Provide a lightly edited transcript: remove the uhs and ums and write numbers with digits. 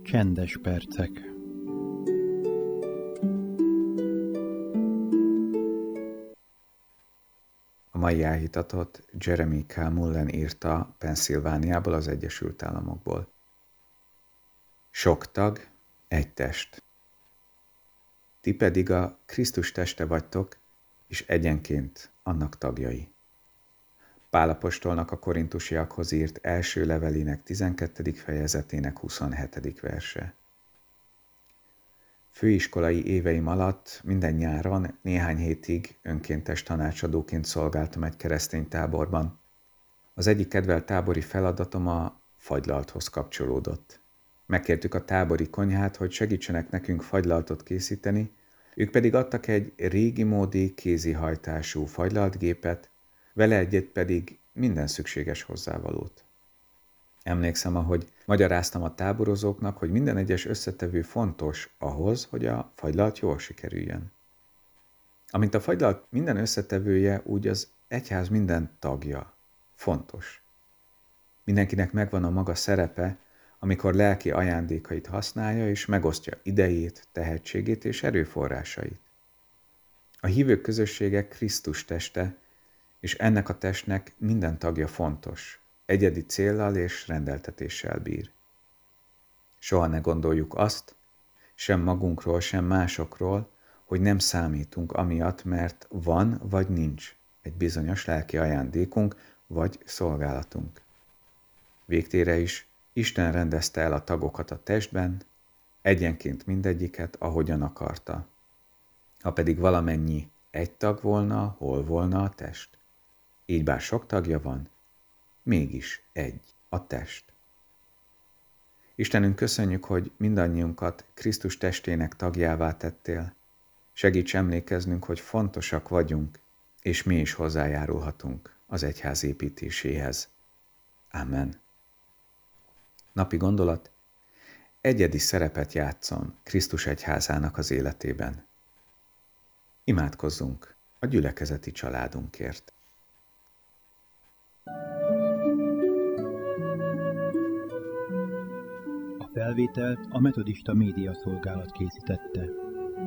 Csendes percek. A mai áhítatot Jeremy K. Mullen írta Pennsylvániából, az Egyesült Államokból. Sok tag, egy test. Ti pedig a Krisztus teste vagytok, és egyenként annak tagjai. Pál apostolnak a korintusiakhoz írt első levelének 12. fejezetének 27. verse. Főiskolai éveim alatt minden nyáron néhány hétig önkéntes tanácsadóként szolgáltam egy keresztény táborban. Az egyik kedvelt tábori feladatom a fagylalthoz kapcsolódott. Megkértük a tábori konyhát, hogy segítsenek nekünk fagylaltot készíteni, ők pedig adtak egy régi módi kézihajtású fagylaltgépet, vele egyet pedig minden szükséges hozzávalót. Emlékszem, ahogy magyaráztam a táborozóknak, hogy minden egyes összetevő fontos ahhoz, hogy a fagylalt jól sikerüljön. Amint a fagylalt minden összetevője, úgy az egyház minden tagja fontos. Mindenkinek megvan a maga szerepe, amikor lelki ajándékait használja, és megosztja idejét, tehetségét és erőforrásait. A hívők közössége Krisztus teste, és ennek a testnek minden tagja fontos, egyedi céllal és rendeltetéssel bír. Soha ne gondoljuk azt, sem magunkról, sem másokról, hogy nem számítunk amiatt, mert van vagy nincs egy bizonyos lelki ajándékunk vagy szolgálatunk. Végtére is Isten rendezte el a tagokat a testben, egyenként mindegyiket, ahogyan akarta. Ha pedig valamennyi egy tag volna, hol volna a test? Így bár sok tagja van, mégis egy a test. Istenünk, köszönjük, hogy mindannyiunkat Krisztus testének tagjává tettél. Segíts emlékeznünk, hogy fontosak vagyunk, és mi is hozzájárulhatunk az egyház építéséhez. Amen. Napi gondolat: egyedi szerepet játszom Krisztus egyházának az életében. Imádkozzunk a gyülekezeti családunkért. A felvételt a Metodista Média Szolgálat készítette.